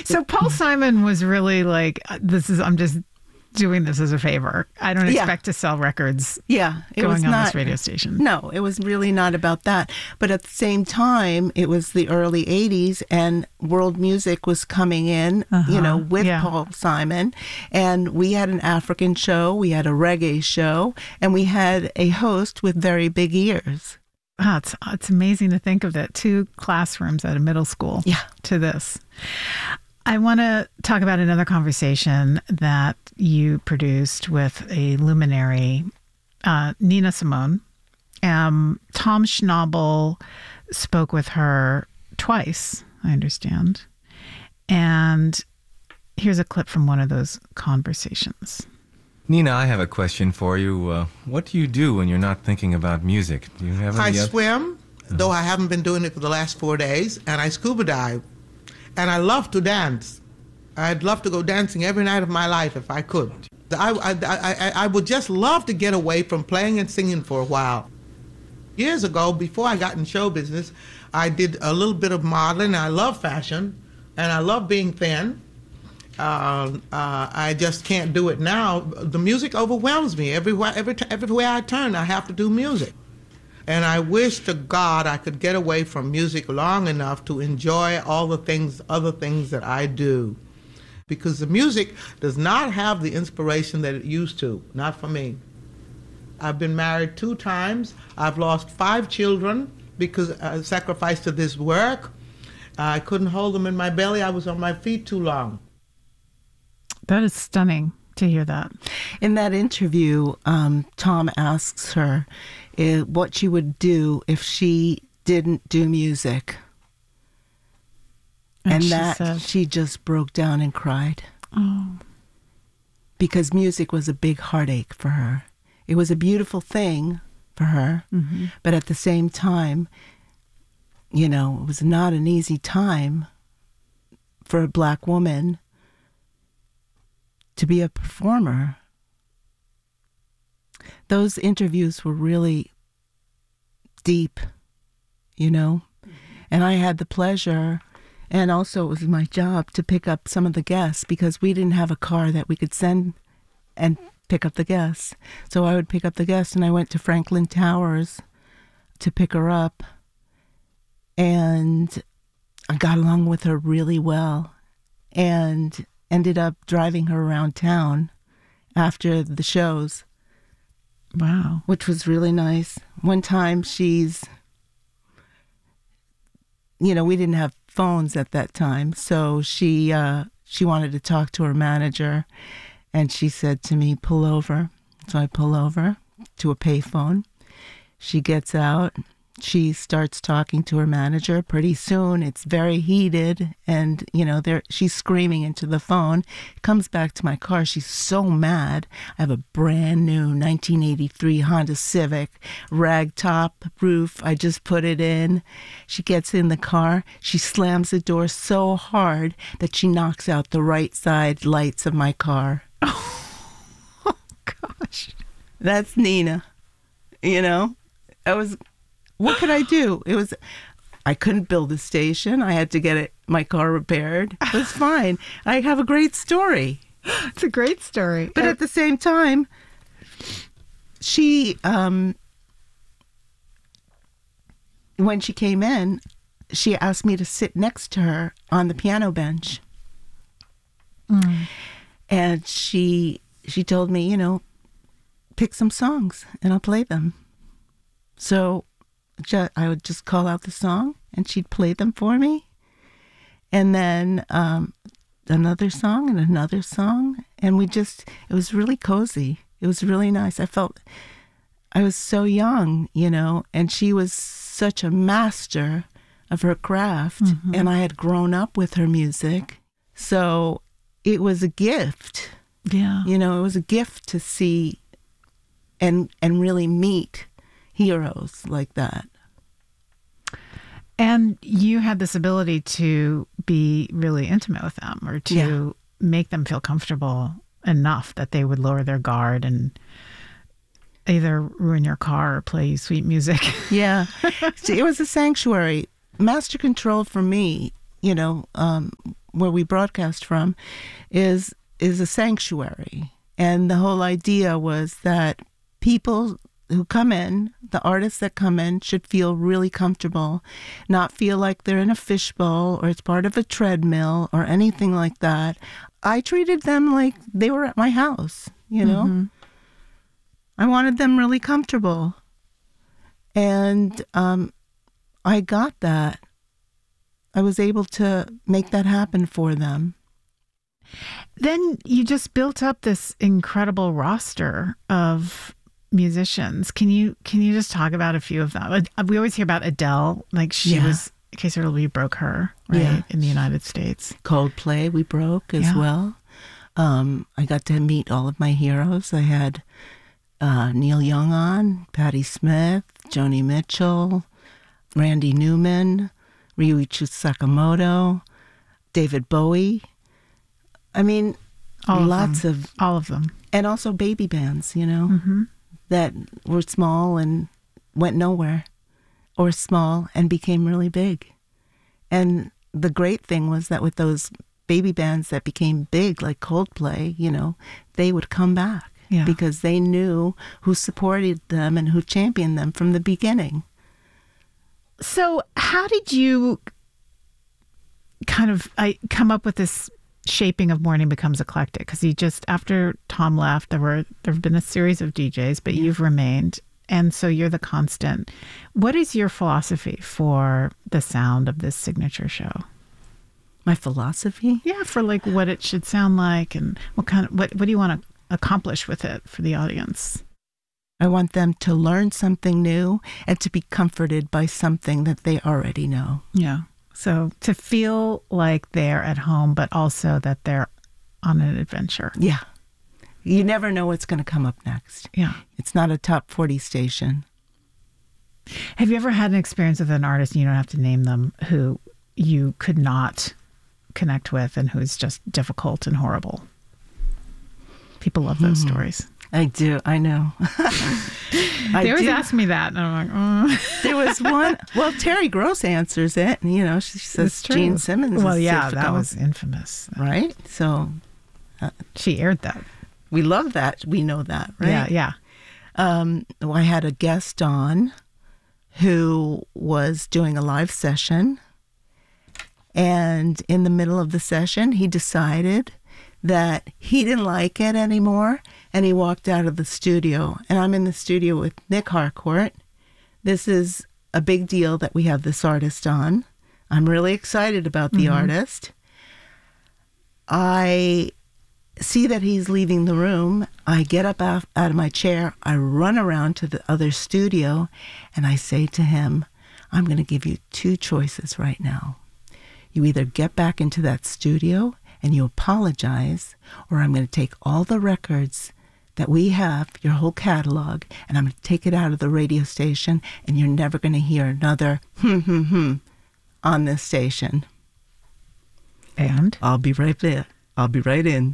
So Paul Simon was really like, I'm just doing this as a favor. I don't expect to sell records it was going on not, this radio station. No, it was really not about that. But at the same time, it was the early 80s and world music was coming in, with Paul Simon. And we had an African show, we had a reggae show, and we had a host with very big ears. Oh, it's amazing to think of that. 2 classrooms at a middle school to this. I want to talk about another conversation that you produced with a luminary, Nina Simone. Tom Schnabel spoke with her twice, I understand. And here's a clip from one of those conversations. Nina, I have a question for you. What do you do when you're not thinking about music? Do you have any swim, though I haven't been doing it for the last 4 days, and I scuba dive. And I love to dance. I'd love to go dancing every night of my life if I could. I would just love to get away from playing and singing for a while. Years ago, before I got in show business, I did a little bit of modeling. I love fashion, and I love being thin. I just can't do it now. The music overwhelms me. Everywhere I turn, I have to do music. And I wish to God I could get away from music long enough to enjoy all the other things that I do. Because the music does not have the inspiration that it used to, not for me. I've been married 2 times. I've lost 5 children because I sacrificed to this work. I couldn't hold them in my belly. I was on my feet too long. That is stunning to hear that. In that interview, Tom asks her what she would do if she didn't do music. And she just broke down and cried. Oh. Because music was a big heartache for her. It was a beautiful thing for her, but at the same time, it was not an easy time for a Black woman to be a performer. Those interviews were really deep, and I had the pleasure, and also it was my job to pick up some of the guests because we didn't have a car that we could send and pick up the guests. So I would pick up the guests, and I went to Franklin Towers to pick her up, and I got along with her really well and ended up driving her around town after the shows. Wow. Which was really nice. One time we didn't have phones at that time, so she wanted to talk to her manager, and she said to me, pull over. So I pull over to a payphone. She gets out. She starts talking to her manager. Pretty soon, it's very heated, and, she's screaming into the phone. Comes back to my car. She's so mad. I have a brand new 1983 Honda Civic, rag top roof. I just put it in. She gets in the car. She slams the door so hard that she knocks out the right side lights of my car. Oh gosh. That's Nina. What could I do? I couldn't build a station. I had to get my car repaired. It was fine. I have a great story. It's a great story. But at the same time, she, when she came in, she asked me to sit next to her on the piano bench. And she told me, pick some songs and I'll play them. So I would just call out the song and she'd play them for me. And then another song and another song. And it was really cozy. It was really nice. I felt I was so young, and she was such a master of her craft. And I had grown up with her music. So it was a gift. Yeah. It was a gift to see and really meet heroes like that. And you had this ability to be really intimate with them, or to make them feel comfortable enough that they would lower their guard and either ruin your car or play you sweet music. Yeah. See, it was a sanctuary. Master Control for me, where we broadcast from, is a sanctuary. And the whole idea was that people who come in, the artists that come in, should feel really comfortable, not feel like they're in a fishbowl or it's part of a treadmill or anything like that. I treated them like they were at my house, you know? Mm-hmm. I wanted them really comfortable. And I got that. I was able to make that happen for them. Then you just built up this incredible roster of musicians. Can you just talk about a few of them? We always hear about Adele, like she was, in case we broke her, right, in the United States. Coldplay, we broke as well. I got to meet all of my heroes. I had Neil Young on, Patti Smith, Joni Mitchell, Randy Newman, Ryuichi Sakamoto, David Bowie. I mean, all of them. And also baby bands, you know, mm-hmm. that were small and went nowhere, or small and became really big. And the great thing was that with those baby bands that became big, like Coldplay, you know, they would come back because they knew who supported them and who championed them from the beginning. So how did you come up with this shaping of Morning Becomes Eclectic? Because you just, after Tom left, there have been a series of DJs, but you've remained. And so you're the constant. What is your philosophy for the sound of this signature show? My philosophy? Yeah, for like what it should sound like and what do you want to accomplish with it for the audience? I want them to learn something new and to be comforted by something that they already know. Yeah. So to feel like they're at home, but also that they're on an adventure. Yeah. You never know what's going to come up next. Yeah. It's not a top 40 station. Have you ever had an experience with an artist, and you don't have to name them, who you could not connect with and who's just difficult and horrible? People love those stories. I do. I know. They always ask me that, and I'm like, oh. There was one. Well, Terry Gross answers it, and you know, she says Gene Simmons. Well, is yeah, difficult. that was infamous, right? So she aired that. We love that. We know that, right? Yeah. I had a guest on who was doing a live session, and in the middle of the session, he decided that he didn't like it anymore, and he walked out of the studio. And I'm in the studio with Nick Harcourt. This is a big deal that we have this artist on. I'm really excited about the artist. I see that he's leaving the room. I get up out of my chair. I run around to the other studio, and I say to him, I'm going to give you two choices right now. You either get back into that studio and you apologize, or I'm going to take all the records that we have, your whole catalog, and I'm going to take it out of the radio station, and you're never going to hear another on this station. And? I'll be right there. I'll be right in.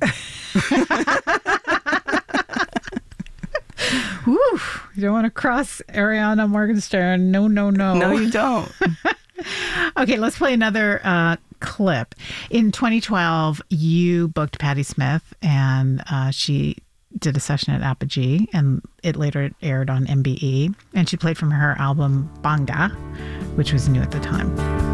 Whew, you don't want to cross Ariana Morgenstern. No. No, you don't. Okay, let's play another clip. In 2012, you booked Patti Smith, and she did a session at Apogee, and it later aired on MBE. And she played from her album Banga, which was new at the time.